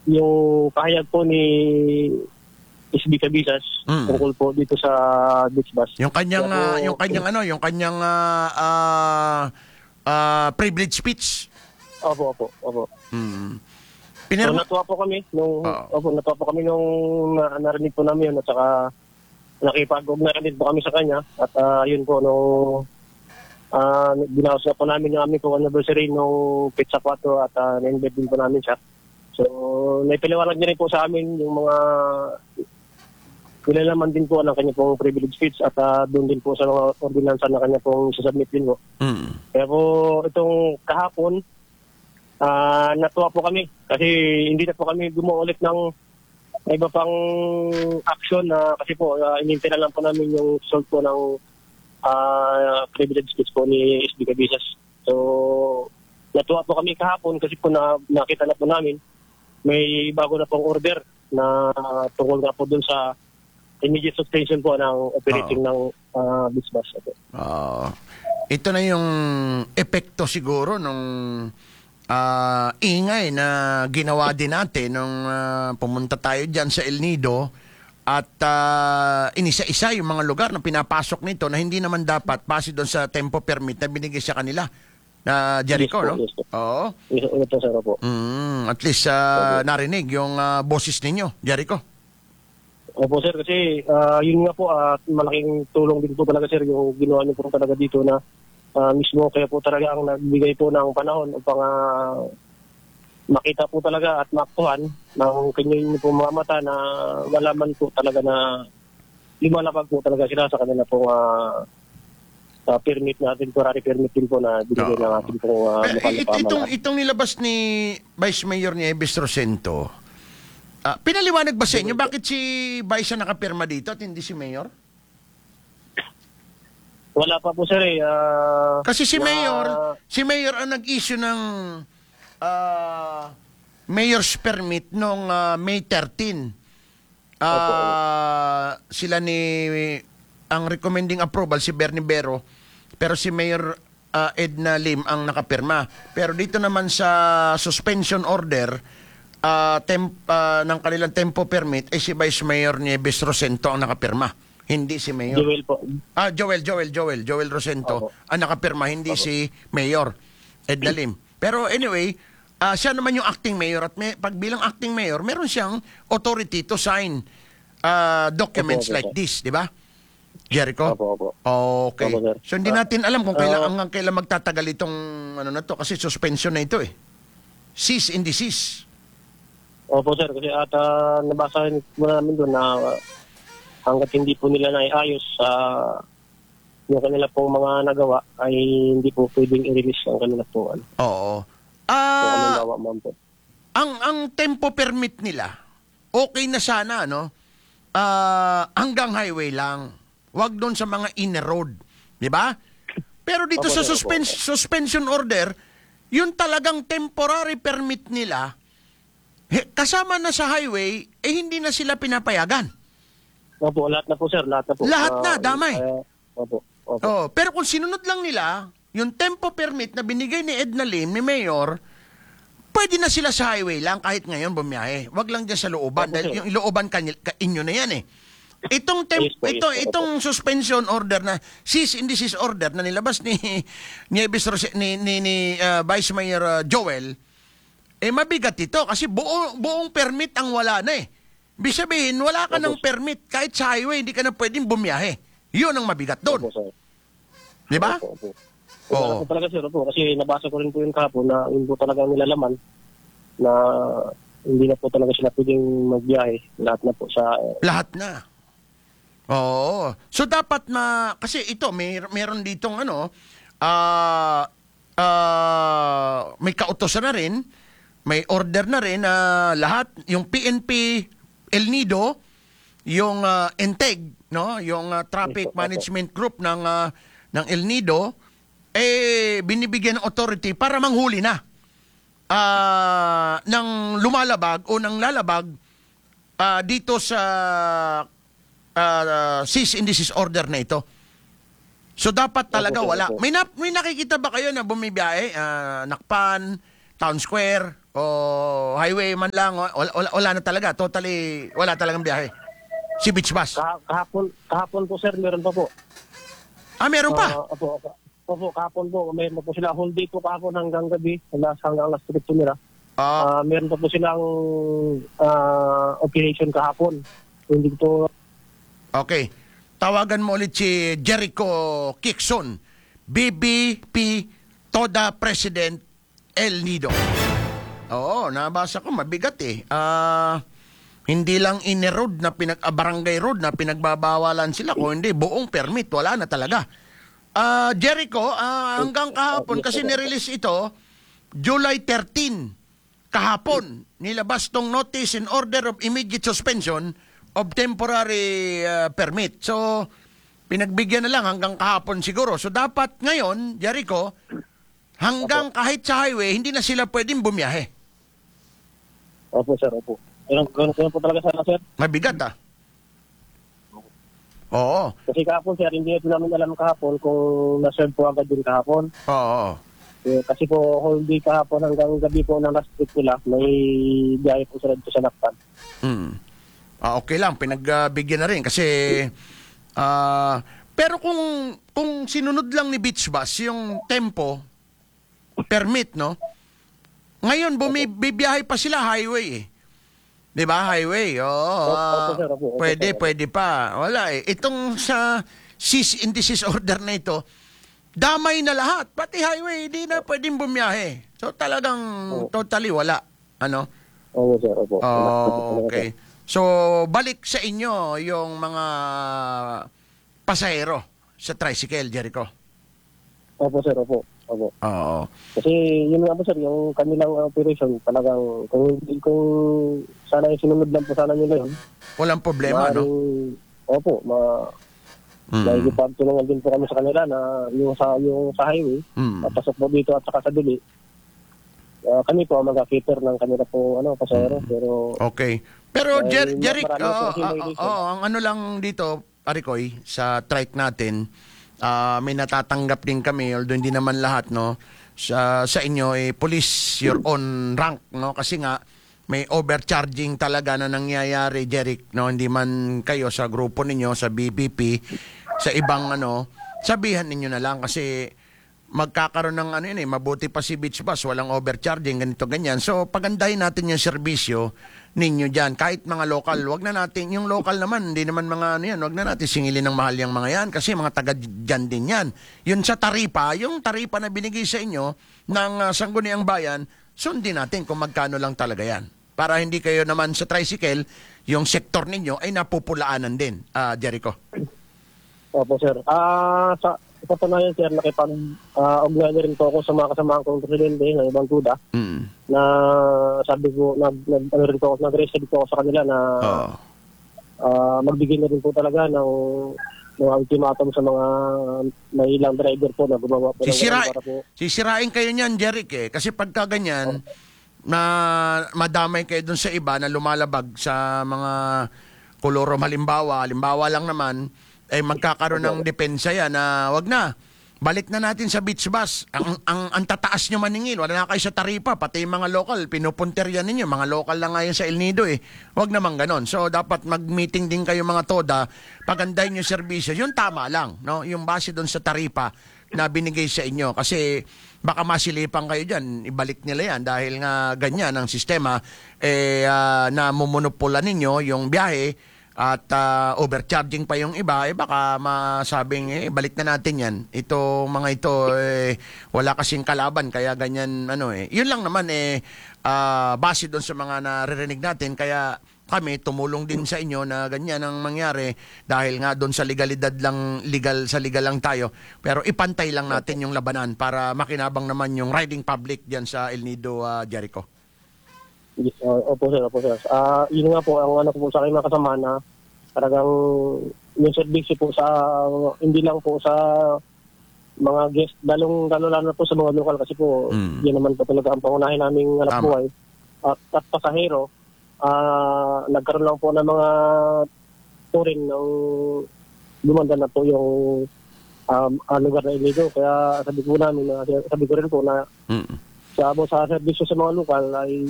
yung pahayag po ni SB Cabisas tungkol po dito sa beach bus. Yung kanyang Kaya po, yung kanyang privilege speech. Opo. So, natuwa po kami nung narinig po namin yun at saka nakipag-ugnayan din po kami sa kanya at yun po nung binawas na po namin yung aming anniversary nung Pizza 4 at na-invite din po namin siya. So, naipaliwanag niya rin po sa amin yung mga nilalaman din po ng kanya pong privilege speech at doon din po sa mga ordinansa na kanya pong sasubmit din po. Kaya po itong kahapon, natuwa po kami kasi hindi na po kami gumuulit ng iba pang action kasi po inintay na lang po namin yung result po ng privilege speech po ni SB Cabisas. So, natuwa po kami kahapon kasi po nakita na po namin may bago na pong order na tungkol nga po dun sa immediate suspension po ng operating ng beach bus. Ito na yung epekto siguro nung ingay na ginawa din natin nung pumunta tayo dyan sa El Nido at inisa-isa yung mga lugar na pinapasok nito na hindi naman dapat base doon sa tempo permit na binigay sa kanila na Jericho, no? Yes po. Oo. Ito sir po. At least narinig yung boses ninyo, Jericho. Opo sir, kasi yun nga po malaking tulong din po talaga sir yung ginawa niyo po talaga dito na mismo kaya po talaga ang nagbigay po ng panahon upang makita po talaga at maaktuhan ng kanyo po mga mata na malaman po talaga na lumalapag po talaga sila sa kanila pong permit natin, temporary permit din po na binigay ng ating pong lokal na pamahalaan. Itong nilabas ni Vice Mayor Nieves Rosento, pinaliwanag ba sa inyo bakit si Vice ang nakapirma dito at hindi si Mayor? Wala pa po sir kasi si Mayor ang nag-issue ng Mayor's permit noong May 13. Sila ang recommending approval si Bernie Bero, pero si Mayor Edna Lim ang nakapirma. Pero dito naman sa suspension order ng kanilang tempo permit si Vice Mayor Nieves Rosento ang nakapirma, hindi si Mayor. Joel po. Joel Rosento ang nakapirma, hindi si Mayor Edna Lim. Pero anyway, siya naman yung acting mayor at pag bilang acting mayor, meron siyang authority to sign documents like this, di ba? Jericho? Opo. Okay. Opo, So hindi natin alam kung kailan magtatagal itong na to kasi suspension na ito eh. Cease and desist. Opo sir, kasi nabasahin mo namin doon na hanggat hindi po nila naiayos yung kanila pong mga nagawa ay hindi po pwedeng i-release ang kanila po. Oo. Ang tempo permit nila, okay na sana, no? Hanggang highway lang. Wag doon sa mga inner road. Di ba? Pero dito sa suspension order, yun talagang temporary permit nila, kasama na sa highway, hindi na sila pinapayagan. Opo, lahat na po sir. Lahat na, damay. Opo. Pero kung sinunod lang nila, yung tempo permit na binigay ni Edna Lim, ni Mayor, pwede na sila sa highway lang kahit ngayon bumiyahe. Wag lang dyan sa looban. Dahil yung looban inyo na yan eh. Itong suspension order na cease and desist order na nilabas ni Vice Mayor Joel, mabigat ito kasi buong permit ang wala na eh. Ibig sabihin, wala ka ng permit kahit sa highway, hindi ka na pwedeng bumiyahe. Yun ang mabigat doon. Di ba? Oo. Talaga sir po kasi nabasa ko rin po yung kahapon na yun po talaga nilalaman na hindi na po talaga sila pwedeng magbiyahe. Lahat na po sa... Lahat na. Oo. So dapat kasi ito meron ditong may kautosan na rin, may order na rin na lahat yung PNP El Nido, yung ENTEG, no, yung traffic management group ng El Nido binibigyan ng authority para manghuli na ng lumalabag o ng lalabag dito sa cease and desist order na ito. So dapat talaga wala. May nakikita ba kayo na bumibiyahe Nakpan, Town Square, O highway man lang, wala na talaga. Totally, wala talagang biyahe. Si beach bus. Kahapon po, sir, meron pa po. Meron pa? Opo, kahapon po. Meron pa po sila. Whole day po kahapon hanggang gabi. Hanggang last trip po nila. Meron pa po silang operation kahapon. Hindi po. Okay. Tawagan mo ulit si Jericho Kixon, BBP TODA President El Nido. Oo, nabasa ko, mabigat eh. Hindi lang in-road na barangay road na pinagbabawalan sila, kung hindi, buong permit, wala na talaga. Jericho, hanggang kahapon, kasi nirelease ito, July 13, kahapon, nilabas tong notice and order of immediate suspension of temporary permit. So, pinagbigyan na lang hanggang kahapon siguro. So, dapat ngayon, Jericho, hanggang kahit sa highway, hindi na sila pwedeng bumiyahe. Opo, sir, opo. Ganun po talaga sana, sir. Mabigat, Oo. Kasi kahapon, sir, hindi po namin alam kahapon kung na-serve po agad din kahapon. Oo. Kasi po, whole day kahapon hanggang gabi po ng last trip nila, may biyahe po sila dito sa Nakpan. Okay lang, pinagbigyan na rin kasi pero kung sinunod lang ni Beach Bus yung tempo permit, no? Ngayon bumibiyahe pa sila highway eh. 'Di ba? Highway. Pwede pa. Wala eh. Itong sa cease and desist order na ito, damay na lahat. Pati highway, hindi na pwedeng bumiyahe. So talagang totally wala. Ano? Oo, sir. Opo. Okay. So, balik sa inyo yung mga pasahero sa tricycle, Jericho. Opo, sir. Opo. Oo. Kasi yun nga po, sir, yung kanilang operation, talagang kung sana yung sinunod lang po sana nila yun. Walang problema, no? Opo. Nakikipagtulungan din po kami sa kanila na yung sa highway, pasok po dito at saka sa duli. Kami po mag-cater ng kanila po pasahero. Pero okay. Pero Jeric, ang ano lang dito, Arikoy, sa trike natin, may natatanggap din kami, although hindi naman lahat, no? Sa inyo, police your own rank, no? Kasi nga, may overcharging talaga na nangyayari, Jeric, no? Hindi man kayo sa grupo ninyo, sa BBP, sa ibang, sabihan ninyo na lang kasi magkakaroon ng mabuti pa si Beach Bus, walang overcharging, ganito, ganyan. So, pagandahin natin yung serbisyo ninyo dyan. Kahit mga local, wag na natin, yung local naman, hindi naman mga wag na natin singilin ng mahal yung mga yan kasi mga taga dyan din yan. Yun sa taripa, yung taripa na binigay sa inyo ng Sangguniang Bayan, sundin natin kung magkano lang talaga yan. Para hindi kayo naman sa tricycle, yung sektor ninyo ay napupulaanan din, Jericho. Opo, sir. Sa patunayan, sir, nakipag-ugnayan rin po ako sa mga kasamahan kong presidente ng ibang tuda na sabi ko, nag-reset po ako sa kanila na magbigay na rin po talaga ng ultimatum sa mga may ilang driver po na gumawa po. Sisirain kayo niyan, Jeric, kasi pagka ganyan, na madamay kayo dun sa iba na lumalabag sa mga kolorom halimbawa lang naman, magkakaroon ng depensa yan na wag na. Balik na natin sa Beach Bus. Ang tataas nyo maningil. Wala na kayo sa taripa. Pati yung mga local, pinupunter yan ninyo. Mga local lang ngayon sa El Nido Wag naman ganon. So, dapat mag-meeting din kayo mga TODA. Pagandahin yung serbisyo. Yun tama lang. No? Yung base doon sa taripa na binigay sa inyo. Kasi baka masilipan kayo dyan. Ibalik nila yan. Dahil nga ganyan ang sistema. Na mumunopola ninyo yung biyahe at overcharging pa yung iba, baka masabing balik na natin yan. Ito, mga ito, wala kasing kalaban, kaya ganyan, Yun lang naman, base doon sa mga naririnig natin, kaya kami tumulong din sa inyo na ganyan ang mangyari dahil nga doon sa legal lang tayo. Pero ipantay lang natin yung labanan para makinabang naman yung riding public diyan sa El Nido, Jericho. Opo, sir. Yun nga po, ang ko po sa aking mga kasama na talagang yung service po sa, hindi lang po sa mga guest, lalo na po sa mga lokal kasi po, yun naman po talaga ang pangunahin naming hanap buhay. At pasahero, nagkaroon lang po ng mga touring ng lumanda na po yung lugar na iligo. Kaya sabi ko rin po na sa serbisyo sa mga lokal ay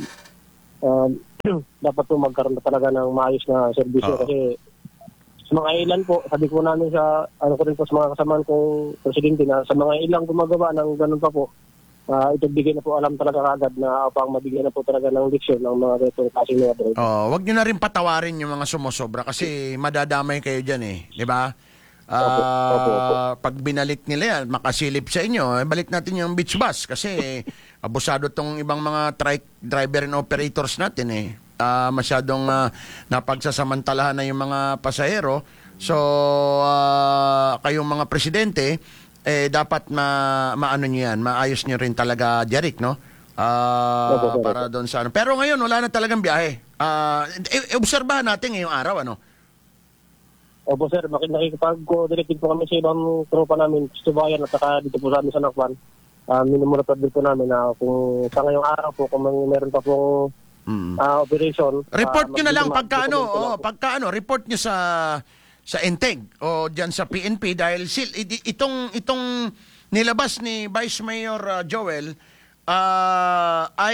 dapat po magkaroon na talaga ng maayos na serbisyo kasi sa mga ilan po, sabi ko namin sa ano ko rin po sa mga kasamaan kong presidente na sa mga ilang gumagawa ng ganun pa po, ito bigay na po alam talaga agad na upang mabigyan na po talaga ng leksyon ng mga ganitong klaseng mga driver. Wag nyo na rin patawarin yung mga sumusobra kasi madadamay kayo dyan eh. Di ba? Pag binalik nila yan, makasilip sa inyo, balik natin yung beach bus kasi abusado tong ibang mga driver and operators natin eh. Masyadong napagsasamantalahan na yung mga pasahero. So, kayong mga presidente, dapat maano nyo yan, maayos nyo rin talaga, Jeric, no? Para doon sa ano. Pero ngayon, wala na talagang biyahe. Obserbahan natin ngayong araw, ano? Opo sir, nakikipag-coordinate po kami sa ibang tropa namin, Tubayan at saka dito po sa amin sa Nakwan. Minumonitor din po namin na kung sa ngayong araw po, kung meron pa pong operation. Report nyo na lang pagka report nyo sa Enteg o diyan sa PNP dahil itong nilabas ni Vice Mayor Joel ay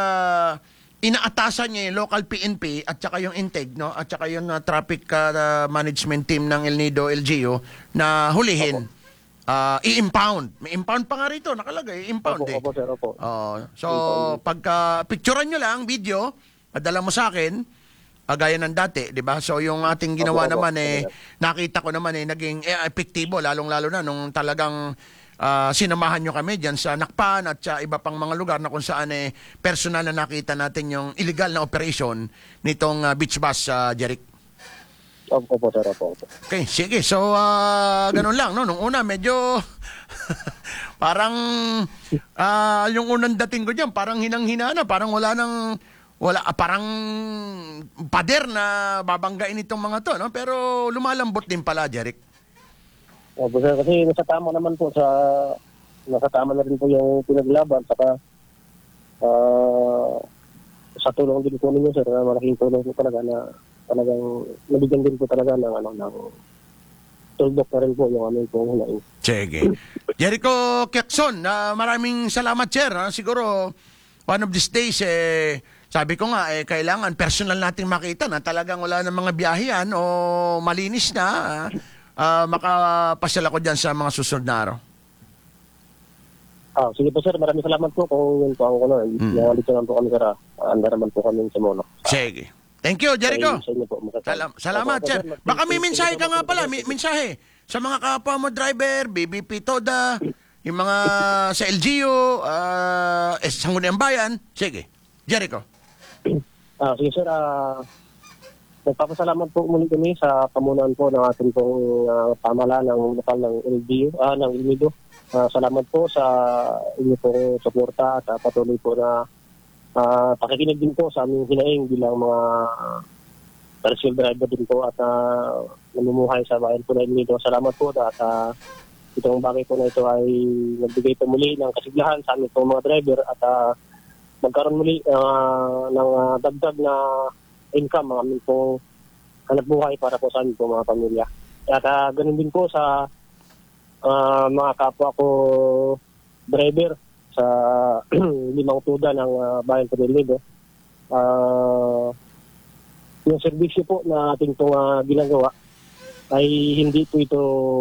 inaatasan niya yung local PNP at saka yung Enteg, no, at saka yung traffic management team ng El Nido LGU na hulihin. I-impound. May impound pa nga rito, nakalagay, impound eh. Opo, sir, opo. So, pagka picturean nyo lang, video, padala mo sa akin, gaya ng dati, di ba? So, yung ating ginawa naman nakita ko naman naging epektibo, lalong-lalo na nung talagang sinamahan nyo kami dyan sa Nakpan at sa iba pang mga lugar na kung saan personal na nakita natin yung illegal na operation nitong beach bus, Jeric. Opo, sir, opo. Okay, sige. So, ganun lang, no? Nung una, medyo parang yung unang dating ko dyan, parang hinang-hina na, parang parang pader na babanggain itong mga to, no? Pero lumalambot din pala, Jeric. Opo, sir, kasi nasa tama naman po nasa tama na rin po yung pinaglaban, saka sa tulong din po ninyo, sir, malaking tulong po talaga na talagang nabigyan din po talaga ng tuldok na rin po yung aming pong hinain. Sige. Jericho Quezon, maraming salamat, sir. Siguro, one of these days, sabi ko nga, kailangan personal nating makita na talagang wala ng mga biyahean o malinis na makapasyal ako dyan sa mga susunod na araw. Sige po, sir. Maraming salamat po kung yun po ako na. Nandito naman po kami, sir. Anda naman po kami sa Mono. Sige. Thank you, Jericho. Salamat, Opo, sir. Baka may mensahe ka nga pala. Mensahe sa mga kapwa mo driver, BBP Toda, yung mga sa LGU, Sangguniang Bayan. Sige, Jericho. Sige, sir. Nagpapasalamat po muli kami sa pamunuan po ng ating pong pamahalaan ng lokal ng LGU, ng Ilmido. Salamat po sa inyo pong suporta at patuloy po na pakikinig din po sa aming hinaing bilang mga tricycle driver din po at namumuhay sa bayan po na Ilmido. Salamat po at itong bagay po na ito ay nagbigay po muli ng kasiglahan sa aming pong mga driver at magkaroon muli ng dagdag na income ang aming pong hanap buhay para po sa aming pong mga pamilya. At ganun din po sa mga kapwa ko driver sa limang tuda ng bayan po ng Ilmido. Yung serbisyo po na ating itong ginagawa ay hindi po ito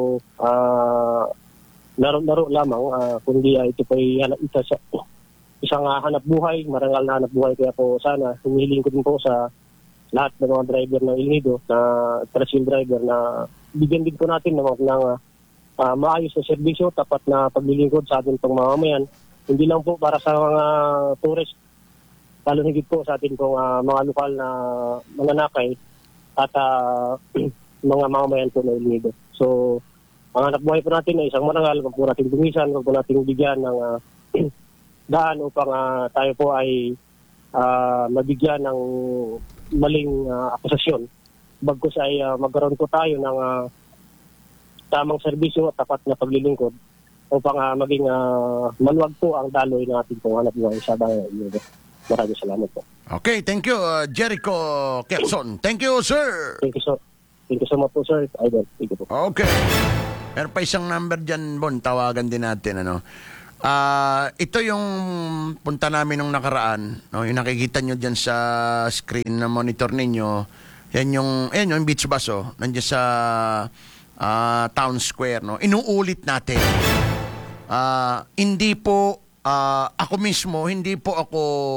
laro-laro lamang, kundi ito po ay isang hanap buhay, marangal na hanap buhay. Kaya po sana humihiling ko din po sa lahat ng mga driver ng Ilmido, na tricycle driver, na bigyan din po natin ng maayos na serbisyo, tapat na paglilingkod sa ating itong mamamayan. Hindi lang po para sa mga tourist, lalo higit po sa ating pong mga lokal na mga nakay at mga mamamayan po na Ilmido. So, ang hanap buhay po natin ay isang marangal, kung po natin dumisan, kung po natin bigyan ng daan upang tayo po ay mabigyan ng maling akusasyon. Bagkus ay magkaroon po tayo ng tamang serbisyo at tapat na paglilingkod upang maging maluwag po ang daloy ng ating pong hanap buhay sa bayan. Maraming salamat po. Okay, thank you, Jericho Quezon. Thank you, sir. Thank you so much po, sir. Idol. Thank you po. Okay. Meron pa isang number dyan, Bon. Tawagan din natin, ano. Ito yung punta namin nung nakaraan. No? Yung nakikita nyo dyan sa screen na monitor ninyo. Yan yung beach bus. Nandiyan sa Town Square. No? Inuulit natin. Hindi po, ako mismo, hindi po ako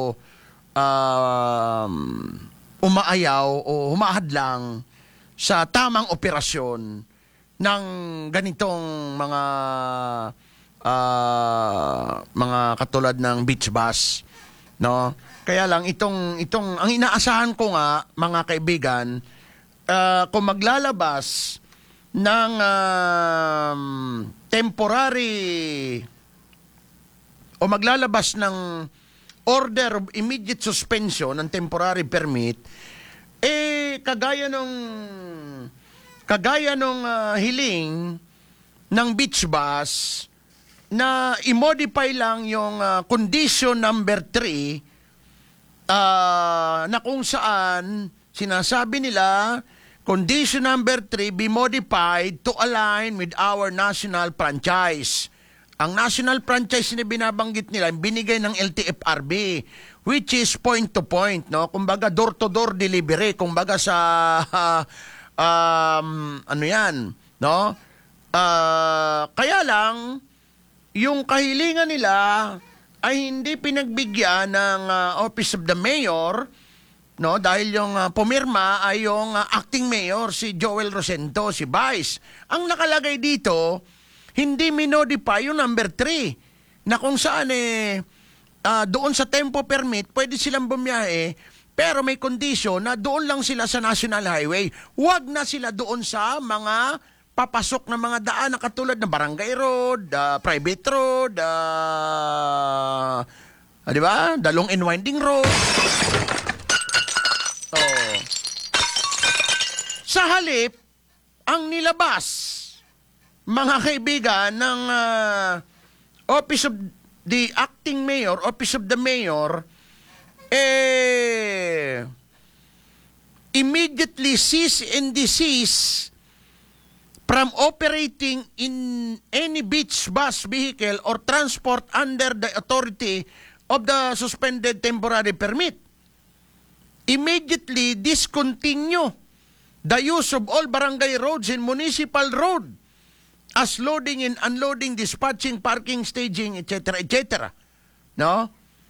umaayaw o humahadlang sa tamang operasyon ng ganitong mga katulad ng beach bus, no? Kaya lang itong ang inaasahan ko nga, mga kaibigan, kung maglalabas ng temporary o maglalabas ng order of immediate suspension ng temporary permit, kagaya nung hiling ng beach bus na i-modify lang yung condition number 3 na kung saan sinasabi nila condition number 3 be modified to align with our national franchise. Ang national franchise na binabanggit nila binigay ng LTFRB, which is point to point, no? Kumbaga door to door delivery, kumbaga sa ano yan, no? Kaya lang yung kahilingan nila ay hindi pinagbigyan ng Office of the Mayor, no, dahil yung pumirma ay yung acting mayor si Joel Rosento, si Vice. Ang nakalagay dito, hindi minodify yung number 3 na kung saan doon sa tempo permit pwede silang bumiyahe, pero may condition na doon lang sila sa National Highway. Huwag na sila doon sa mga papasok ng mga daan na katulad ng Barangay Road, Private Road, di ba? Dalong and Winding Road. Sa halip, ang nilabas, mga kaibigan, ng Office of the Acting Mayor, Office of the Mayor, immediately cease and desist from operating in any beach bus vehicle or transport under the authority of the suspended temporary permit. Immediately discontinue the use of all barangay roads and municipal road as loading and unloading, dispatching, parking, staging, etc., etc. No?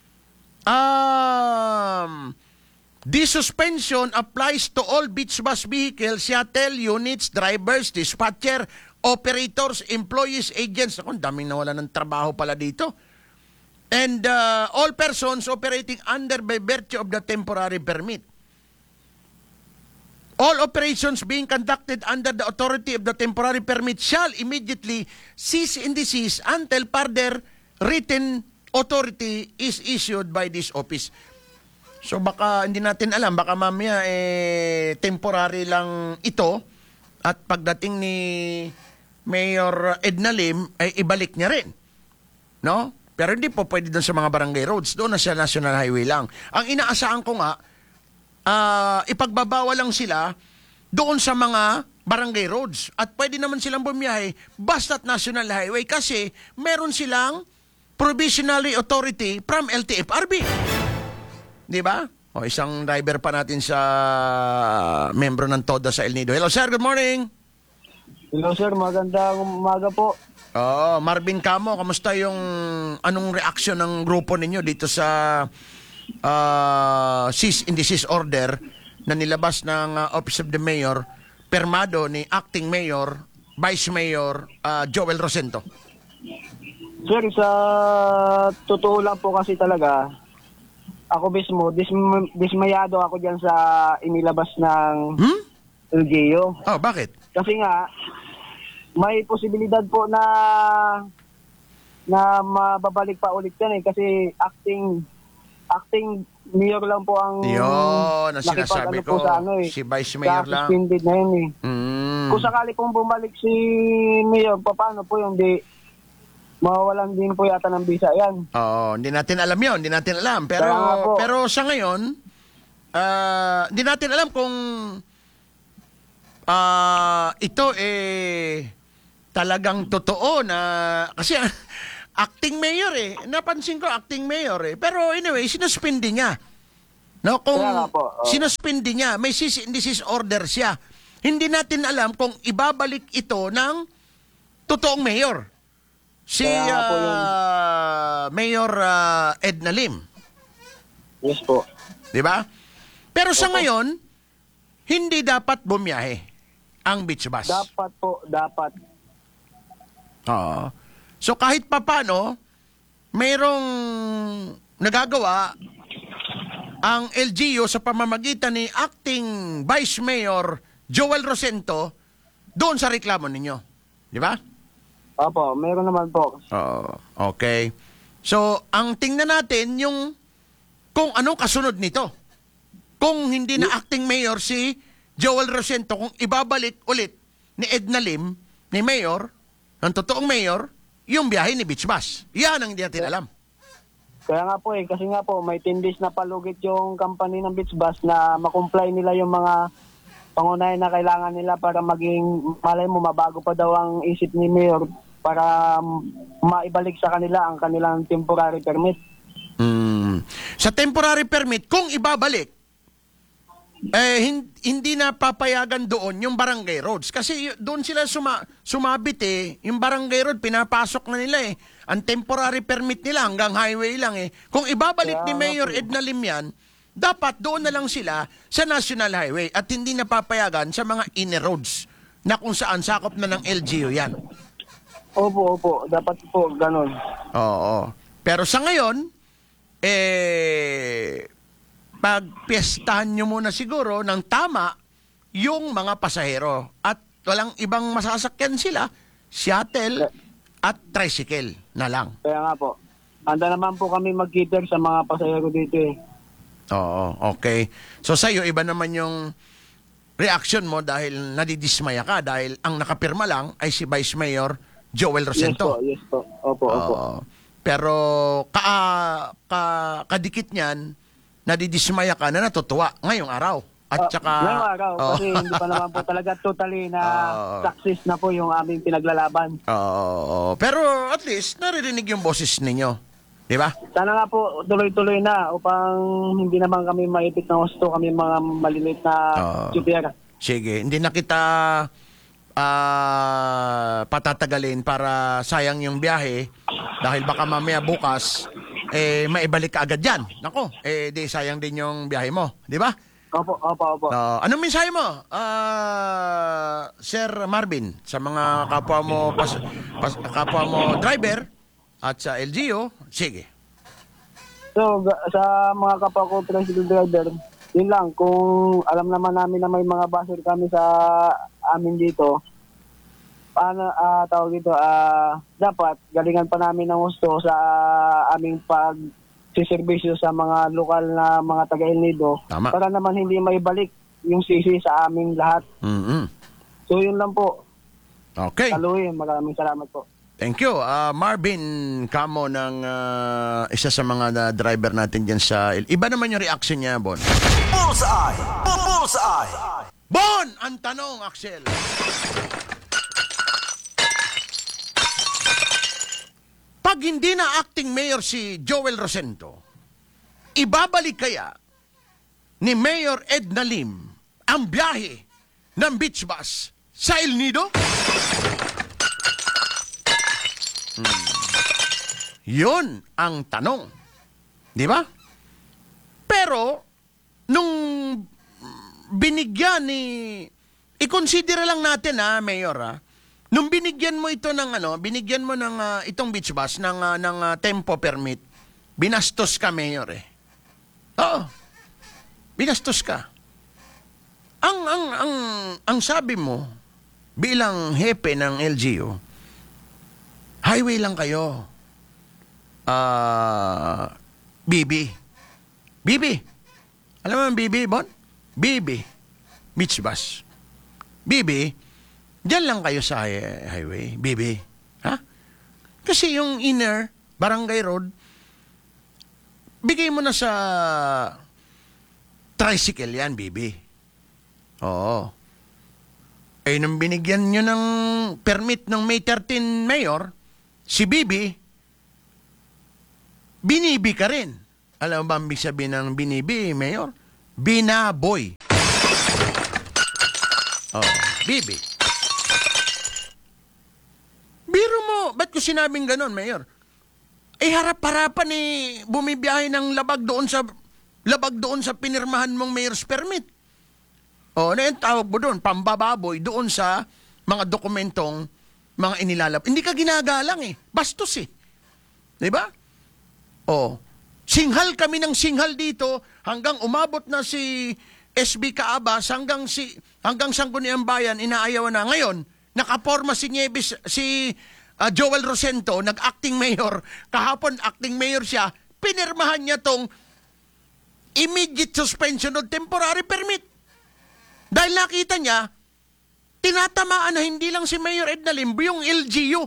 This suspension applies to all beach bus vehicles, shuttle units, drivers, dispatcher, operators, employees, agents. Ako, daming nawala ng trabaho pala dito. And all persons operating under by virtue of the temporary permit. All operations being conducted under the authority of the temporary permit shall immediately cease and desist until further written authority is issued by this office. So baka hindi natin alam, baka mamaya temporary lang ito at pagdating ni Mayor Edna Lim ay ibalik niya rin. No? Pero hindi po pwede doon sa mga barangay roads, doon na sa National Highway lang. Ang inaasahan ko nga, ipagbabawal lang sila doon sa mga barangay roads at pwede naman silang bumiyahe basta't National Highway kasi meron silang provisionally authority from LTFRB. Di ba? O, isang driver pa natin sa membro ng TODA sa El Nido. Hello, sir. Good morning. Hello, sir. Magandang umaga po. Marvin Camo, kamusta yung anong reaksyon ng grupo ninyo dito sa cease and desist order na nilabas ng Office of the Mayor, permado ni Acting Mayor, Vice Mayor Joel Rosento? Sir, sa totoo lang po kasi talaga, ako mismo, dismayado ako dyan sa inilabas ng LGU. Oh, bakit? Kasi nga, may posibilidad po na mababalik pa ulit yan kasi acting mayor lang po ang yun, ang sinasabi ko, sa si Vice Mayor lang. Suspended na yun Kung sakali pong bumalik si Mayor, paano po yung mawawalan din po yata ng visa yan. Oo, hindi natin alam yun. Hindi natin alam. Pero sa ngayon, hindi natin alam kung ito talagang totoo na kasi acting mayor eh. Napansin ko, acting mayor eh. Pero anyway, sinuspindi niya. No, kung Kaya nga po, sinuspindi niya, may cease and desist order siya. Hindi natin alam kung ibabalik ito ng totoong mayor. Si Kaya nga po Mayor Edna Lim. Yes po. Di ba? Pero sa ngayon, hindi dapat bumiyahe ang beach bus. Dapat po, dapat. Oo. So kahit papano, mayroong nagagawa ang LGU sa pamamagitan ni Acting Vice Mayor Joel Rosento doon sa reklamo ninyo. Di ba? Opo, meron naman po. Okay. So, ang tingnan natin yung kung anong kasunod nito. Kung hindi na acting mayor si Joel Rosento, kung ibabalik ulit ni Edna Lim, ni mayor, ng totoong mayor, yung biyahe ni Beach Bus. Yan ang hindi natin alam. Kaya nga po kasi nga po, may tindis na palugit yung company ng Beach Bus na makomply nila yung mga pangunahin na kailangan nila para maging, malay mo, mabago pa daw ang isip ni Mayor para maibalik sa kanila ang kanilang temporary permit. Sa temporary permit, kung ibabalik, hindi na papayagan doon yung barangay roads. Kasi doon sila sumabit eh. Yung barangay road, pinapasok na nila eh. Ang temporary permit nila hanggang highway lang eh. Kung ibabalik ni Mayor Edna Lim yan, dapat doon na lang sila sa National Highway at hindi na papayagan sa mga inner roads na kung saan sakop na ng LGU yan. Opo. Dapat po, ganun. Oo. Pero sa ngayon, pagpiestahan nyo muna siguro ng tama yung mga pasahero at walang ibang masasakyan sila, shuttle at tricycle na lang. Kaya nga po. Handa naman po kami mag-cater sa mga pasahero dito eh. Oo, okay. So sa'yo, iba naman yung reaction mo dahil nadidismaya ka dahil ang nakapirma lang ay si Vice Mayor Joel Rosento. Yes po. Opo. Pero kadikit niyan, nadidismaya ka na natutuwa ngayong araw. At saka ngayong araw, kasi hindi pa naman po talaga totally na success na po yung aming pinaglalaban. Pero at least naririnig yung boses ninyo. Di ba? Sana nga po tuloy-tuloy na upang hindi naman kami maipit na gusto kami mga maliliit na tsupiera. Sige, hindi na kita patatagalin para sayang yung biyahe dahil baka mamaya bukas maibalik ka agad yan. Nako, di sayang din yung biyahe mo. Di ba? Opo. Anong mensahe mo, Sir Marvin, sa mga kapwa mo driver at sa LGU? Sige. So, sa mga kapwa ko tricycle driver, yun lang, kung alam naman namin na may mga buzzer kami sa amin dito, dapat galingan pa namin ng gusto sa aming pagsiservisyo sa mga lokal na mga taga-El Nido para naman hindi maibalik yung sisi sa aming lahat. So yun lang po. Okay. Kaluhin, maraming salamat po. Thank you. Marvin Camo ng isa sa mga driver natin dyan sa... Iba naman yung reaction niya, Bon. Bullseye! Bullseye! Bon! Ang tanong, Axel. Pag hindi na acting mayor si Joel Rosento, ibabalik kaya ni Mayor Edna Lim ang biyahe ng beach bus sa El Nido? Yun ang tanong. Di ba? Pero, nung binigyan ni... I-consider lang natin Mayor nung binigyan mo ito ng binigyan mo ng itong beach bus ng tempo permit, binastos ka, Mayor Oo. Binastos ka. Ang sabi mo bilang hepe ng LGU, highway lang kayo. Bibi. Alam mo ang Bibi, Bon? Bibi. Beach bus. Bibi, diyan lang kayo sa highway. Bibi. Ha? Kasi yung inner, barangay road, bigay mo na sa tricycle yan, Bibi. Oo. Nung binigyan nyo ng permit ng May 13 Mayor, si Bibi, binibi ka rin. Alam mo ba ang ibig sabihin ng binibi, Mayor? Binaboy. Oh, bibi. Biro mo, ba't ko sinabing ganon, Mayor? Harap-harapan bumibiyahe ng labag doon sa pinirmahan mong mayor's permit. Ano yung tawag mo doon? Pambababoy doon sa mga dokumentong mga inilalab. Hindi ka ginagalang bastos Diba? Singhal kami ng singhal dito hanggang umabot na si SB Kaabas hanggang Sangguniang Bayan inaayawan na. Ngayon, nakaporma si Nieves, si Joel Rosento, nag-acting mayor. Kahapon, acting mayor siya. Pinirmahan niya tong immediate suspension of temporary permit. Dahil nakita niya, tinatamaan na hindi lang si Mayor Edna Lim, yung LGU.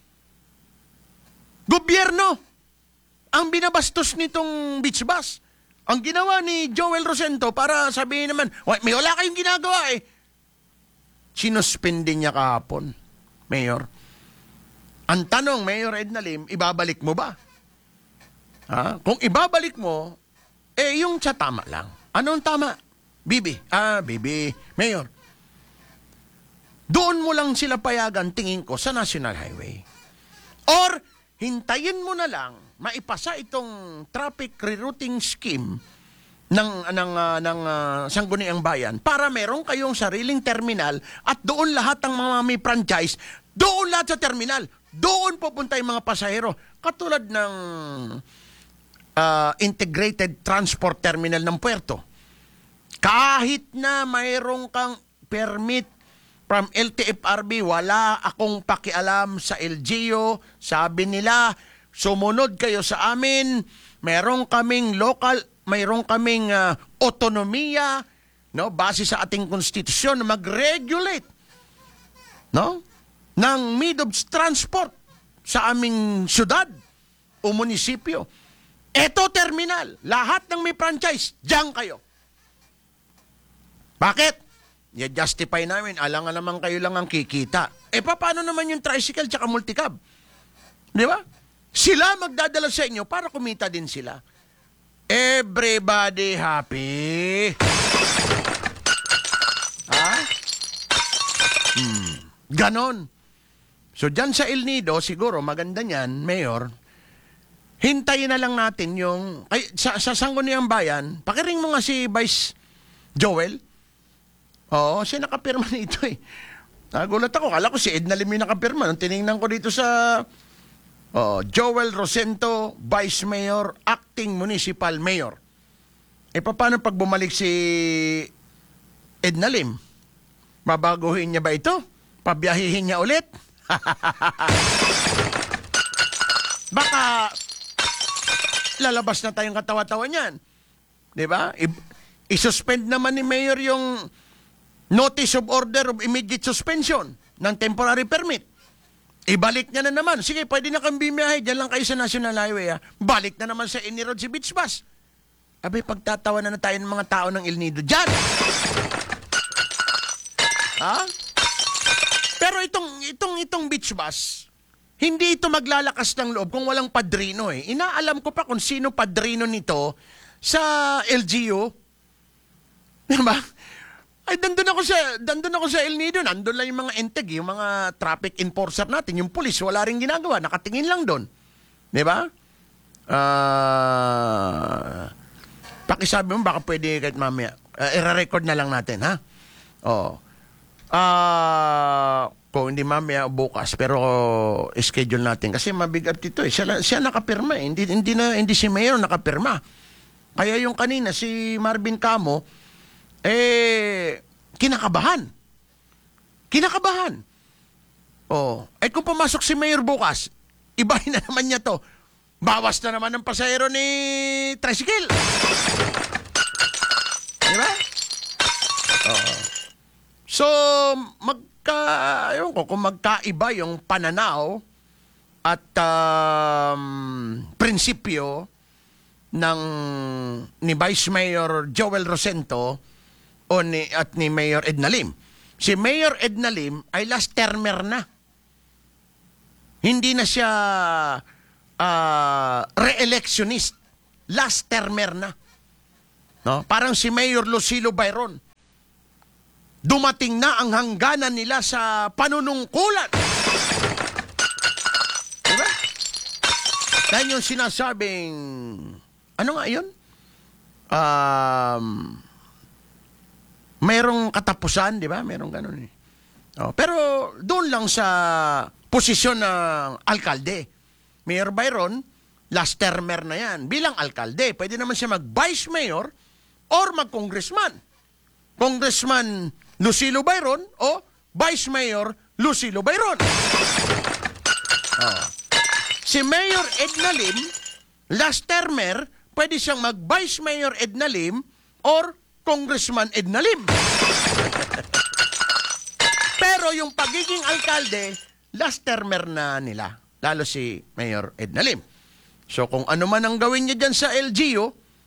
Gobyerno ang binabastos nitong beach bus. Ang ginawa ni Joel Rosento para sabihin naman, may wala kayong ginagawa Sinuspindi niya kahapon, Mayor. Ang tanong, Mayor Edna Lim, ibabalik mo ba? Kung ibabalik mo, yung sa tama lang. Anong tama? Bibi. Bibi. Mayor. Doon mo lang sila payagan, tingin ko, sa National Highway. Or, hintayin mo na lang maipasa itong traffic rerouting scheme ng Sangguniang Bayan para meron kayong sariling terminal at doon lahat ng mga may franchise, doon lahat sa terminal, doon pupunta yung mga pasahero. Katulad ng integrated transport terminal ng puerto. Kahit na mayroong kang permit from LTFRB, wala akong pakialam sa LGU. Sabi nila, sumunod kayo sa amin. Mayroong kaming otonomiya, base sa ating konstitusyon na mag-regulate, ng mode of transport sa aming syudad o munisipyo. Eto terminal, lahat ng may franchise, diyan kayo. Bakit? I-justify namin, alangan naman kayo lang ang kikita. Paano naman yung tricycle tsaka multicab? Di ba? Sila magdadala sa inyo para kumita din sila. Everybody happy? Ganon. So, dyan sa El Nido, siguro, maganda niyan, Mayor, hintayin na lang natin yung, sa Sangguniang Bayan, pakiring mo nga si Vice Joel. Siya nakapirma nito Nagulat ako. Kala ko si Edna Lim yung nakapirma. Nung tinignan ko dito sa Joel Rosento, Vice Mayor, Acting Municipal Mayor. Paano pag bumalik si Edna Lim? Babaguhin niya ba ito? Pabiyahihin niya ulit? Baka lalabas na tayong katawa-tawa niyan. Diba? I-suspend naman ni Mayor yung Notice of Order of Immediate Suspension ng temporary permit. Ibalik niya na naman. Sige, pwede na kang bumiyahe. Diyan lang kayo sa National Highway. Balik na naman sa Inirod si Beach Bus. Pagtatawa na tayo ng mga tao ng El Nido. Diyan! Pero itong Beach Bus, hindi ito maglalakas ng loob kung walang padrino Inaalam ko pa kung sino padrino nito sa LGU. Diba? Dandun ako sa El Nido. Nandun lang yung mga enteg, yung mga traffic enforcer natin, yung police, wala rin ginagawa. Nakatingin lang doon. Diba? Pakisabi mo, baka pwede kahit mamaya. I-record na lang natin, ha? Kung hindi mamaya bukas, pero schedule natin. Kasi mabigat ito Siya nakapirma Hindi si Mayor nakapirma. Kaya yung kanina, si Marvin Camo, kinakabahan. Kung pumasok si Mayor bukas, ibahin na naman niya to. Bawas na naman ang pasahero ni tricycle. Diba? So, kung magkaiba yung pananaw at prinsipyo ni Vice Mayor Joel Rosento at ni Mayor Edna Lim. Si Mayor Edna Lim ay last termer na. Hindi na siya re-electionist. Last termer na. No? Parang si Mayor Lucilo Bayron. Dumating na ang hangganan nila sa panunungkulan. Diba? Dahil yung sinasabing, ano nga yun? Mayroong katapusan, di ba? Mayroong ganun eh. Pero doon lang sa posisyon ng alkalde. Mayor Byron, last termer na yan. Bilang alkalde, pwede naman siya mag-vice mayor or mag-congressman. Congressman Lucilo Bayron o Vice Mayor Lucilo Bayron. Si Mayor Edna Lim, last termer, pwede siyang mag-Vice Mayor Edna Lim or Congressman Edna Lim. Pero yung pagiging alkalde, last termer na nila. Lalo si Mayor Edna Lim. So kung ano man ang gawin niya dyan sa LGU,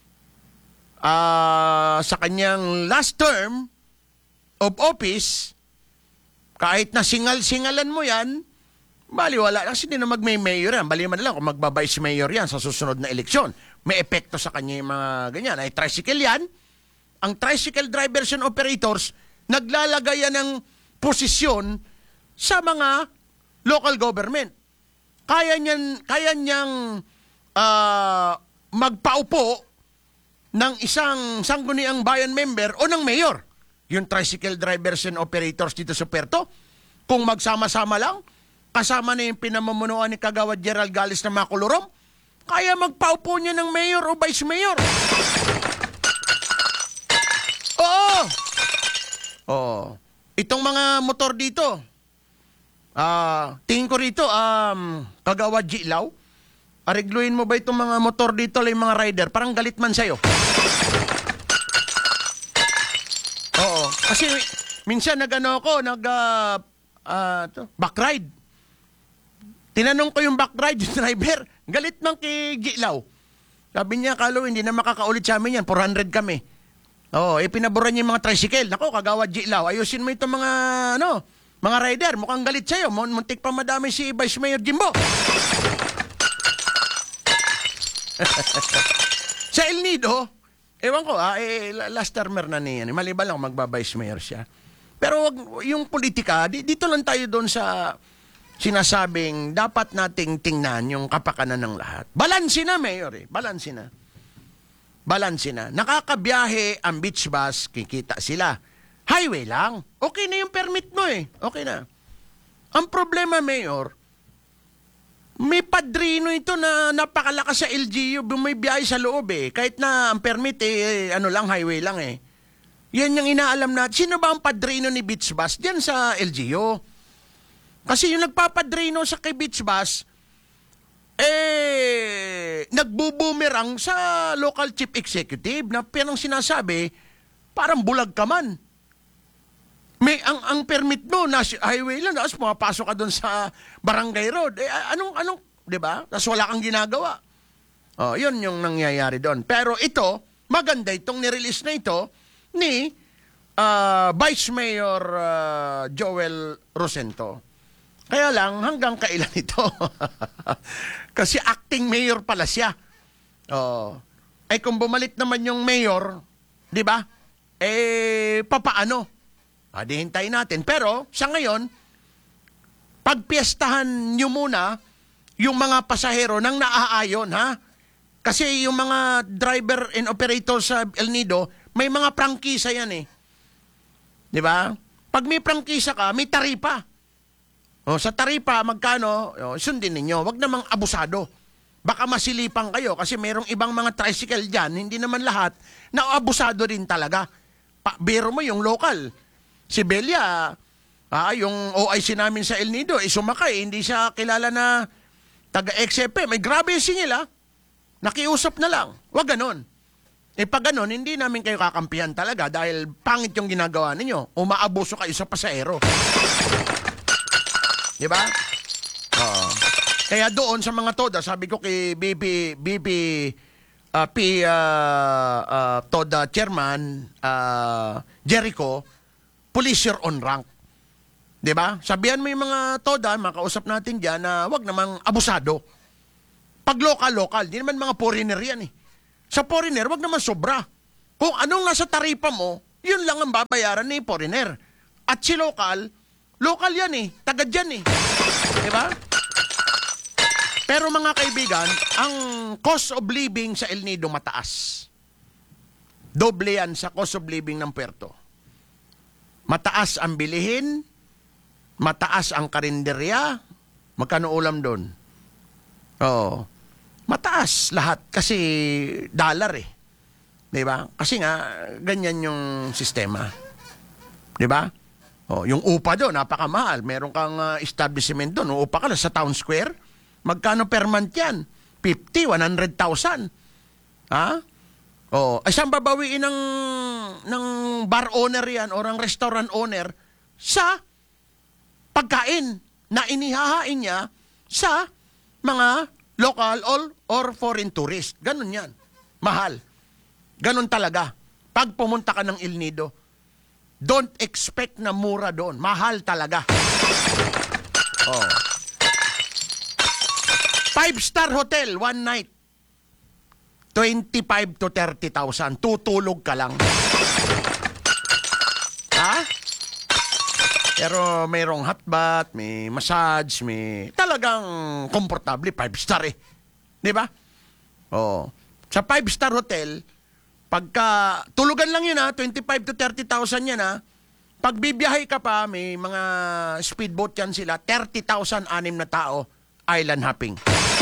sa kanyang last term of office, kahit na singal-singalan mo yan, baliwala lang, hindi na mag-mayor yan. Bali man lang kung magba-vice mayor yan sa susunod na eleksyon. May epekto sa kanya yung mga ganyan. Ay tricycle yan. Ang tricycle drivers and operators, naglalagay yan ng posisyon sa mga local government. Kaya niyang magpaupo ng isang sangguniang bayan member o ng mayor. Yung tricycle drivers and operators dito sa Puerto, kung magsama-sama lang, kasama na yung pinamumunuan ni Kagawad Gerald Gales na Makulorom, kaya magpaupo niya ng mayor o vice mayor. Oo. Itong mga motor dito, tingin ko rito, Kagawad Gilaw, arigluin mo ba itong mga motor dito, yung mga rider, parang galit man sa'yo. Oo. Kasi minsan back ride. Tinanong ko yung back ride, yung driver, galit man kay Gilaw. Sabi niya, Kalo, hindi na makakaulit sa amin yan, 400 kami. Oo, pinabura niya yung mga tricycle. Nako, Kagawad Gilaw, ayusin mo itong mga rider, mukhang galit sa'yo. Muntik pa madami si Vice Mayor Jimbo. Sa El Nido, ewan ko, last termer na niya. Maliban lang magba-vice mayor siya. Pero yung politika, dito lang tayo doon sa sinasabing dapat nating tingnan yung kapakanan ng lahat. Balanse na, Mayor eh. Balanse na. Nakakabiyahe ang beach bus, kikita sila. Highway lang. Okay na yung permit mo eh. Okay na. Ang problema, Mayor, may padrino ito na napakalakas sa LGU, bumibiyahe sa loob eh. Kahit na ang permit highway lang eh. Yan yung inaalam natin. Sino ba ang padrino ni Beach Bus? Diyan sa LGU. Kasi yung nagpapadrino sa kay Beach Bus, nagbubumerang sa local chief executive na pinang sinasabi, parang bulag ka man. May ang permit mo na highway lang, tapos pumapasok ka doon sa barangay road. Anong, 'di ba? Tapos wala kang ginagawa. Yun yung nangyayari doon. Pero ito, maganda itong ni-release na ito ni Vice Mayor Joel Rosento. Kaya lang, hanggang kailan ito? Kasi acting mayor pala siya. Ay kung bumalik naman yung mayor, 'di ba? Papaano? Di hintayin natin. Pero, sa ngayon, pagpiestahan nyo muna yung mga pasahero nang naaayon, ha? Kasi yung mga driver and operator sa El Nido, may mga prangkisa yan eh. Di ba? Pag may prangkisa ka, may taripa. Sa taripa, magkano? Sundin ninyo. Wag namang abusado. Baka masilipan kayo kasi mayroong ibang mga tricycle dyan, hindi naman lahat, na abusado rin talaga. Biro mo yung local. Si Belia, yung OIC namin sa El Nido, sumakay, hindi siya kilala na taga-XFP. May grabe yung singil, nakiusap na lang. Wag ganon. Pag ganon, hindi namin kayo kakampihan talaga dahil pangit yung ginagawa ninyo. Umaabuso kayo sa pasahero. Diba? Kaya doon sa mga TODA, sabi ko kay TODA Chairman Jericho, police on rank. Diba? Sabihan mo yung mga TODA, makausap natin dyan na wag namang abusado. Pag local, di naman mga foreigner yan eh. Sa foreigner, wag naman sobra. Kung anong nasa taripa mo, yun lang ang babayaran ni foreigner. At si local yan eh. Tagad yan eh. Diba? Pero mga kaibigan, ang cost of living sa El Nido mataas. Doble yan sa cost of living ng Puerto. Mataas ang bilihin, mataas ang karinderya. Magkano ulam doon? Oo. Mataas lahat kasi dollar eh. 'Di ba? Kasi nga ganyan yung sistema. 'Di ba? Oh, yung upa doon napakamahal. Meron kang establishment doon, uupa ka lang sa town square. Magkano per month 'yan? 50, 100,000. Ha? Oh, ay saan babawiin ng bar owner 'yan o ng restaurant owner sa pagkain na inihahain niya sa mga local or foreign tourist. Ganon yan. Mahal. Ganon talaga. Pag pumunta ka ng El Nido, don't expect na mura doon. Mahal talaga. Oh. 5-star hotel, one night. 25 to 30,000. Tutulog ka lang. Ha? Pero mayroong hot bath, may massage, may talagang komportable, 5-star eh. Di ba? Oh. Sa 5-star hotel, pagka tulugan lang yun 25 to 30,000 yan Pag bibiyahe ka pa, may mga speedboat yan sila, 30,000 anim na tao, island hopping.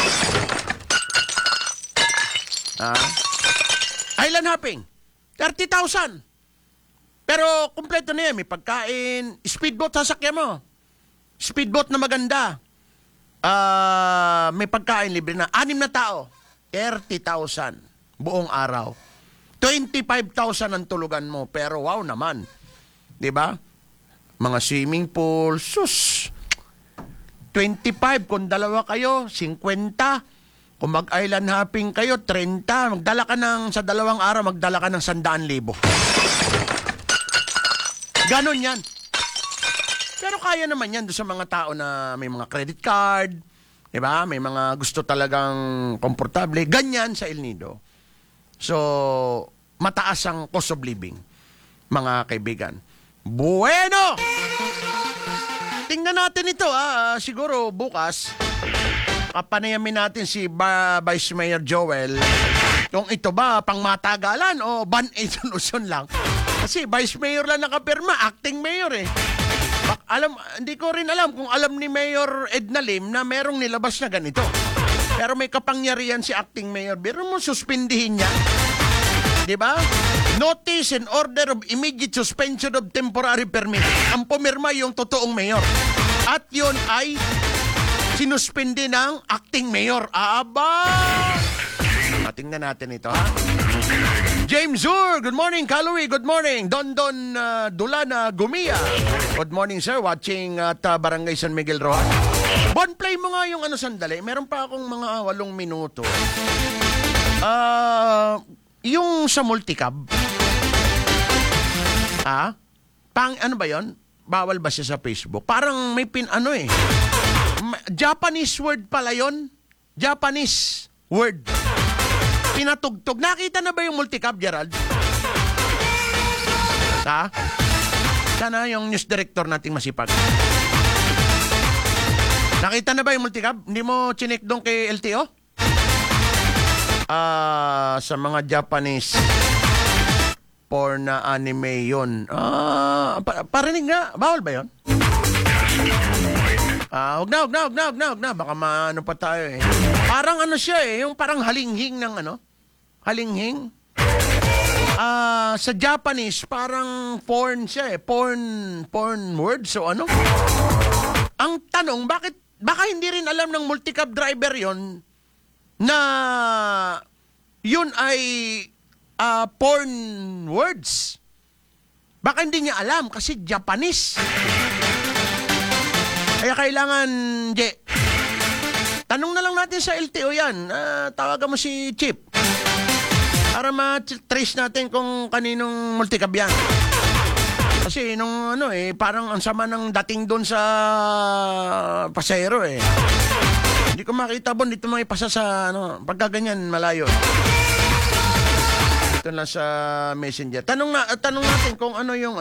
Island hopping, 30,000. Pero kumpleto na yan. May pagkain. Speedboat sasakyan mo. Speedboat na maganda. May pagkain libre na. 6 na tao. 30,000. Buong araw. 25,000 ang tulugan mo. Pero wow naman. 'Di ba? Mga swimming pool. Sus. 25. Kung dalawa kayo, 50. Kung mag-island hopping kayo, 30. Magdala ka sa 2 araw, magdala ka ng 100,000. Ganon yan. Pero kaya naman yan doon sa mga tao na may mga credit card, diba? May mga gusto talagang komportable. Ganyan sa El Nido. So, mataas ang cost of living, mga kaibigan. Bueno! Tingnan natin ito, siguro bukas, kapanayamin natin si Vice Mayor Joel kung ito ba pang matagalan o ban-aid solution lang. Kasi Vice Mayor lang nakapirma, acting mayor eh. Hindi ko rin alam kung alam ni Mayor Edna Lim na merong nilabas na ganito. Pero may kapangyarihan si acting mayor. Pero mo suspindihin niya. Diba? Notice and order of immediate suspension of temporary permit. Ang pumirma yung totoong mayor. At yun ay sinuspindi ng acting mayor. Aba! Tingnan natin ito, ha? James Zur, good morning. Kaloy, good morning. Don Dulana Gumia. Good morning, sir. Watching at Barangay San Miguel Rojas. Bon, play mo nga yung sandali. Meron pa akong mga 8 minuto. Yung sa multicab. Ano ba yon? Bawal ba siya sa Facebook? Parang may Japanese word pala yon. Japanese word. Pinatugtog. Nakita na ba yung multicab, Gerald? Sana yung news director nating masipag. Nakita na ba yung multicab? Hindi mo chinek doon kay LTO? Sa mga Japanese porn na anime yun. Parinig nga. Bawal ba yun? Huwag na. Baka maano pa tayo eh. Parang siya eh. Yung parang halinghing ng halinghing. Sa Japanese, parang porn siya eh. Porn word. So ang tanong, baka hindi rin alam ng multicab driver yon na yun ay porn words. Baka hindi niya alam kasi Japanese. Kaya kailangan, tanong na lang natin sa LTO yan. Tawagan mo si Chief para ma-trace natin kung kaninong multicab yan. kasi nung parang ang sama ng dating doon sa pasahero eh. Hindi ko makita bon dito mga ipasa sa pagka ganyan malayo. Ito lang sa Messenger. Tanong natin kung ano yung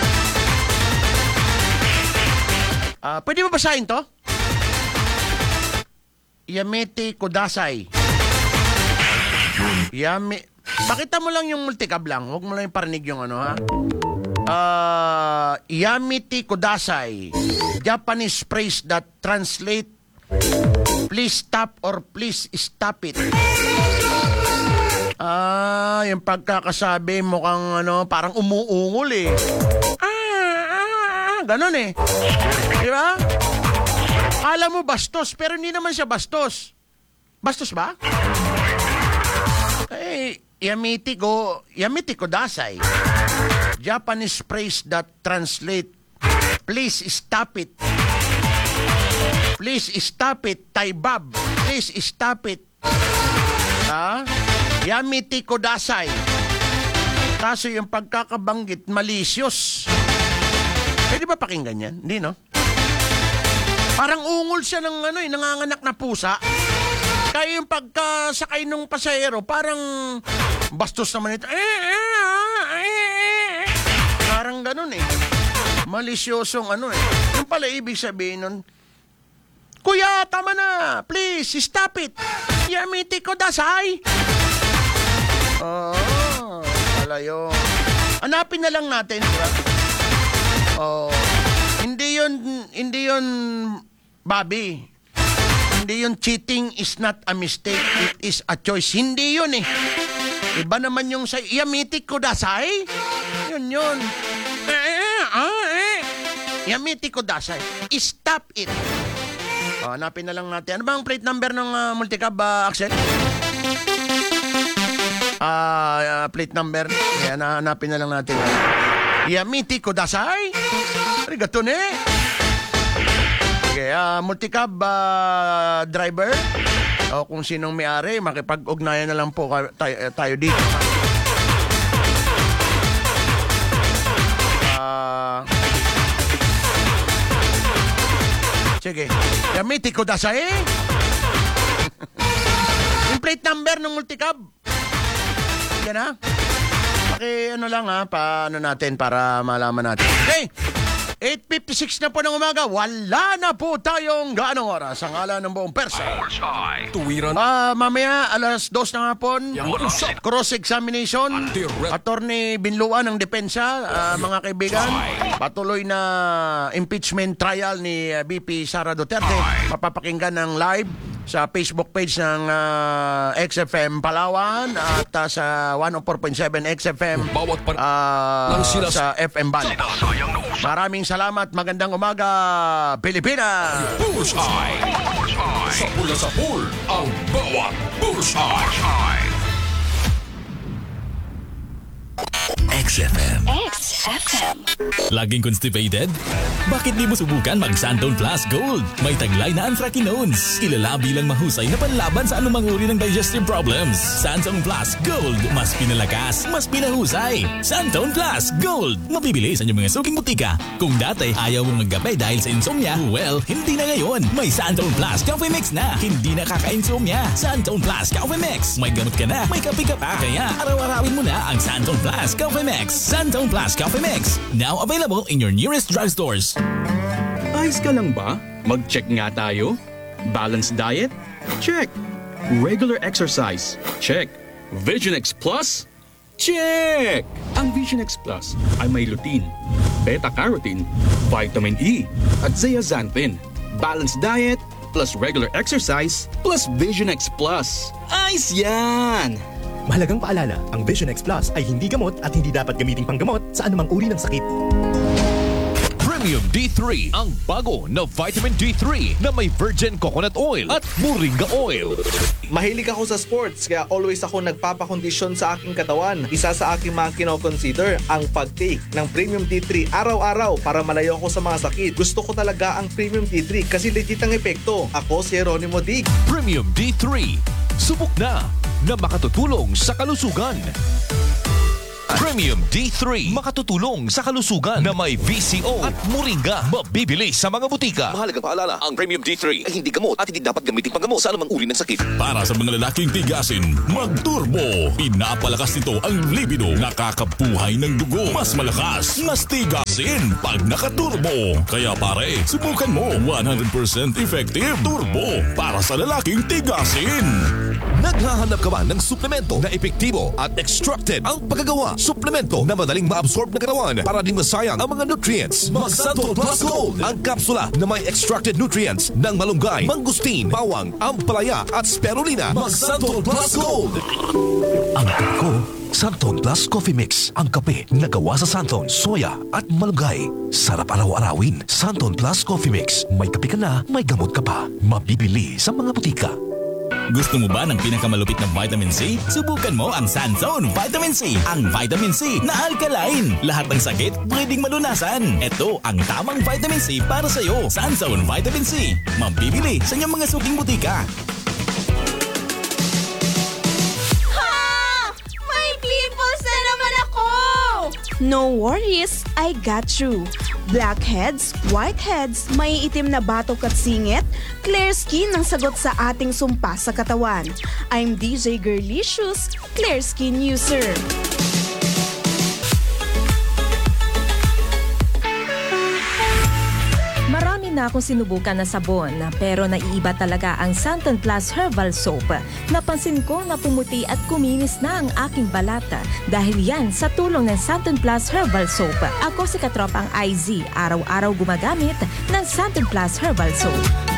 pwede mo basahin to? Yamete Kudasai. Pakita mo lang yung multicab lang. Huwag mo lang yung parinig yung ha. Yamete Kudasai. Japanese phrase that translate please stop or please stop it. Yung pagkakasabi mukhang parang umuungol eh. Ganon eh. Di ba? Alam mo bastos, pero hindi naman siya bastos. Bastos ba? Yamete Kudasai. Japanese phrase that translate please stop it. Please stop it, Taibab. Please stop it. Yamete Kudasai. Kaso yung pagkakabanggit, malicious. Pwede ba pakinggan yan? Hindi, no? Parang ungol siya ng nanganganak na pusa. Kaya yung pagkasakay ng pasahero, parang bastos naman ito. Parang ganun eh. Malisyosong Yung pala ibig sabihin nun, Kuya, tama na. Please, stop it. Yamete Kudasai. Pala yun. Hanapin na lang natin, diba? Hindi yun, Bobby. Hindi yun, cheating is not a mistake, it is a choice. Hindi yun eh. Iba naman yung sa Yamete Kudasai. Yun. Yamete Kudasai. Stop it. Hanapin na lang natin. Ano ba ang plate number ng multicab, Axel? Plate number. Kaya hanapin na lang natin. Yamete Kudasai. Arigato ne. Okay, multicab driver. O kung sinong may-ari, makipag-ugnayan na lang po tayo dito. Sige. Yamete Kudasai. Yung plate number ng multicab. Yan ha. Lang paano natin para malaman natin. Okay. 8:56 na po ng umaga. Wala na po tayong gaanong oras. Ang ala ng buong persa. Mamaya, alas 2 ng hapon. Cross-examination. Attorney Binluan ng Depensa. Mga kaibigan, patuloy na impeachment trial ni VP Sara Duterte. Mapapakinggan ng live sa Facebook page ng XFM Palawan at sa 104.7 XFM sa FM Band. Maraming salamat. Magandang umaga, Pilipinas! Bullseye! Sa pula sa pool, ang bawat Bullseye! XFM. Laging constipated? Bakit di mo subukan mag-Santon Plus Gold? May taglay na anthracinones. Kilala bilang mahusay na panlaban sa anumang uri ng digestive problems. Santon Plus Gold. Mas pinalakas, mas pinahusay. Santon Plus Gold. Mabibili sa inyong mga suking butika. Kung dati ayaw mong maggabi dahil sa insomnia, well, hindi na ngayon. May Santon Plus Coffee Mix na. Hindi na kaka-insomnia. Santon Plus Coffee Mix. May gamot ka na, may kape ka pa. Kaya araw-arawin mo na ang Santon Plus Coffee Mix. Santon Plus Coffee Mix. Now available in your nearest drugstores. Ayos ka lang ba? Mag-check nga tayo. Balanced diet? Check. Regular exercise? Check. Vision X Plus? Check! Ang Vision X Plus ay may lutein, beta-carotene, vitamin E, at zeaxanthin. Balanced diet plus regular exercise plus Vision X Plus. Ayos yan! Mahalagang paalala, ang Vision X Plus ay hindi gamot at hindi dapat gamiting panggamot sa anumang uri ng sakit. Premium D3, ang bago na vitamin D3 na may virgin coconut oil at moringa oil. Mahilig ako sa sports kaya always ako nagpapakondisyon sa aking katawan. Isa sa aking mga kinoconsider ang pag-take ng Premium D3 araw-araw para malayo ako sa mga sakit. Gusto ko talaga ang Premium D3 kasi legit ang epekto. Ako si Jeronimo Dig. Premium D3, subok na makatutulong sa kalusugan. Premium D3, makatutulong sa kalusugan na may VCO at moringa. Mabibili sa mga butika. Mahalagang paalala, ang Premium D3 ay hindi gamot at hindi dapat gamitin panggamot sa anumang uri ng sakit. Para sa mga lalaking tigasin, mag-turbo. Pinapalakas nito ang libido, nakakabuhay ng dugo. Mas malakas, mas tigasin pag nakaturbo. Kaya pare, subukan mo. 100% effective turbo para sa lalaking tigasin. Naghahanap ka ba ng suplemento na epektibo at extracted ang paggagawa? Suplemento na madaling ma-absorb ng katawan para di masayang ang mga nutrients. Mag-Santon Plus Gold, ang kapsula na may extracted nutrients ng malunggay, mangustin, bawang, ampalaya at spirulina. Mag-Santon Plus Gold. Ang ko, Santon Plus Coffee Mix. Ang kape na gawa sa Santon, soya at malunggay. Sarap araw-arawin. Santon Plus Coffee Mix. May kape ka na, may gamot ka pa. Mabibili sa mga butika. Gusto mo ba ng pinakamalupit na vitamin C? Subukan mo ang Sanzone Vitamin C. Ang vitamin C na alkaline. Lahat ng sakit pwedeng malunasan. Ito ang tamang vitamin C para sa iyo. Sanzone Vitamin C. Mabibili sa inyong mga suking butika. No worries, I got you. Blackheads, whiteheads, may itim na batok at singit, clear skin ang sagot sa ating sumpa sa katawan. I'm DJ Girlicious, clear skin user. Marami na akong sinubukan na sabon, pero naiiba talaga ang Santon Plus Herbal Soap. Napansin ko na pumuti at kuminis na ang aking balat dahil yan sa tulong ng Santon Plus Herbal Soap. Ako si Katropang IZ, araw-araw gumagamit ng Santon Plus Herbal Soap.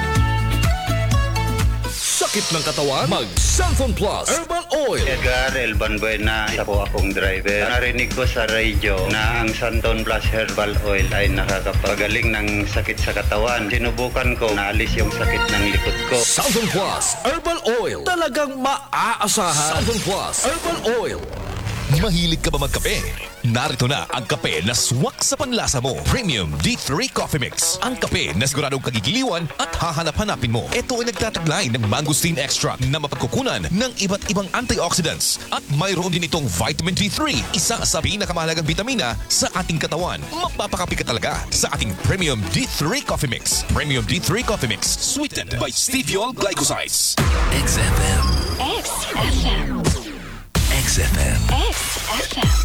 Sakit ng katawan? Mag-Santon Plus Herbal Oil. Edgar Elban Buena, isa po akong driver. Narinig ko sa radio na ang Santon Plus Herbal Oil ay nakakapagaling ng sakit sa katawan. Sinubukan ko, naalis yung sakit ng likod ko. Santon Plus Herbal Oil. Talagang maaasahan. Santon Plus Herbal Oil. Mahilig ka ba magkape? Narito na ang kape na swak sa panlasa mo. Premium D3 Coffee Mix. Ang kape na siguradong kagigiliwan at hahanap-hanapin mo. Ito ay nagtataglay ng mangosteen extract na mapagkukunan ng iba't ibang antioxidants. At mayroon din itong vitamin D3, isa sa pinakamahalagang vitamina sa ating katawan. Mapapakapi ka talaga sa ating Premium D3 Coffee Mix. Premium D3 Coffee Mix. Sweetened by stevia glycosides. XFM. XFM. XFM. XFM.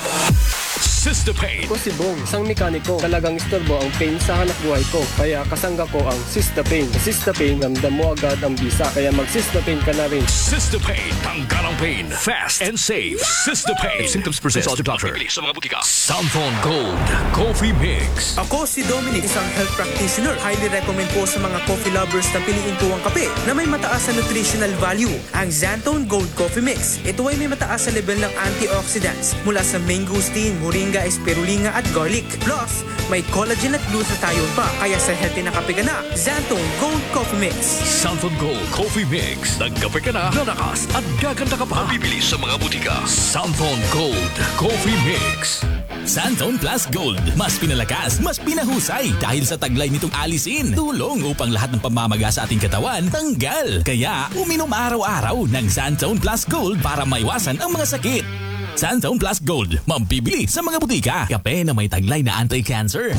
Sister Pain. Ako si Bong, isang mekaniko. Talagang istorbo ang pain sa hanap buhay ko. Kaya kasangga ko ang Sister Pain. Sa Sister Pain, ramdam mo agad ang bisa. Kaya mag-Sister Pain ka na rin. Sister Pain. Tanggal ang pain. Fast and safe. Sister Pain. If symptoms persist, consult your doctor. Sa mga butika. Santon Gold Coffee Mix. Ako si Dominic, isang health practitioner. Highly recommend po sa mga coffee lovers na piliin po ang kape na may mataas na nutritional value. Ang Santon Gold Coffee Mix. Ito ay may mataas sa level ng antioxidants mula sa mangosteen, moringa, spirulina at garlic. Plus, may collagen at glutathione pa. Kaya sa healthy na kape ka na, Santon Gold Coffee Mix. Santon Gold Coffee Mix. Nagkape ka na, lalakas at gaganda ka pa. Mabibili sa mga butika. Santon Gold Coffee Mix. Santon Plus Gold. Mas pinalakas, mas pinahusay dahil sa taglay nitong alisin. Tulong upang lahat ng pamamaga sa ating katawan tanggal. Kaya uminom araw-araw ng Santon Plus Gold para maiwasan ang mga sakit. Santon Plus Gold, mabibili sa mga butika. Kape na may taglay na anti-cancer.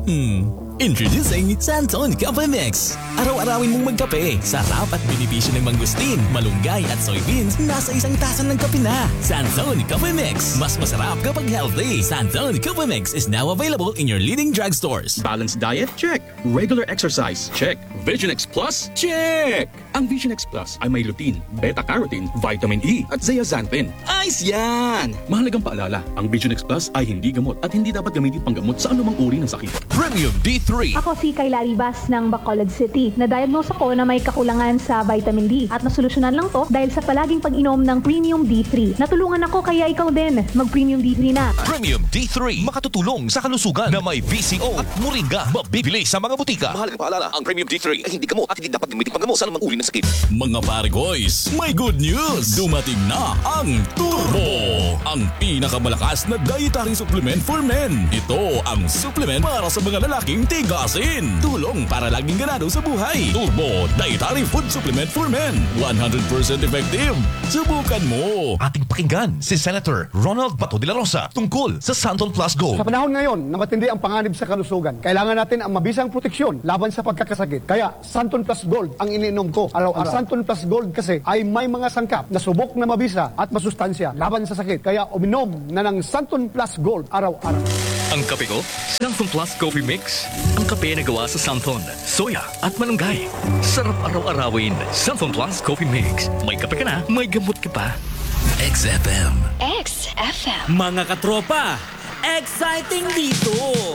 Introducing Santon Coffee Mix. Araw-arawin mong magkape. Sarap at benepisyo ng mangustin, malunggay at soybeans nasa isang tasa ng kape na. Santon Coffee Mix. Mas masarap kapag healthy. Santon Coffee Mix is now available in your leading drugstores. Balanced diet? Check. Regular exercise? Check. Vision X Plus? Check! Ang Vision X Plus ay may lutein, beta-carotene, vitamin E at zeaxanthin. Ayos yan! Mahalagang paalala, ang Vision X Plus ay hindi gamot at hindi dapat gamitin panggamot sa anumang uri ng sakit. Premium D3. Ako si Kayla Ribas ng Bacolod City. Na-diagnose ako na may kakulangan sa vitamin D at nasolusyonan lang to dahil sa palaging pag-inom ng Premium D3. Natulungan ako kaya ikaw din mag-Premium D3 na. Premium D3. Makatutulong sa kalusugan na may VCO at moringa. Mabibili sa mga butika. Mahalagang paalala, ang Premium D3 ay hindi gamot at hindi dapat gamitin panggamot sa anumang uri ng sakit. Mga pare boys, may good news! Dumating na ang Turbo! Ang pinakamalakas na dietary supplement for men. Ito ang supplement para sa mga lalaking tigasin. Tulong para laging ganado sa buhay. Turbo Dietary Food Supplement for Men. 100% effective. Subukan mo. Ating pakinggan si Senator Ronald Bato de la Rosa tungkol sa Santon Plus Gold. Sa panahon ngayon na matindi ang panganib sa kalusugan, kailangan natin ang mabisang proteksyon laban sa pagkakasakit. Kaya Santon Plus Gold ang iniinom ko araw-araw. Ang Santon Plus Gold kasi ay may mga sangkap na subok na mabisa at masustansya laban sa sakit. Kaya uminom na ng Santon Plus Gold araw-araw. Ang kape ko, Santon Plus Coffee Mix. Ang kape na gawa sa Santon, soya at malunggay. Sarap araw-arawin. Santon Plus Coffee Mix. May kape ka na, may gamot ka pa. XFM. XFM. Mga katropa, exciting dito!